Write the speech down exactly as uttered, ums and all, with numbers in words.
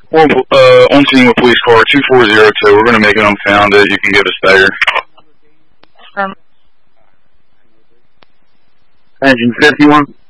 One, uh, on scene with police car two four zero two. We're going to make it unfound it. You can give us there. Um, Engine fifty-one.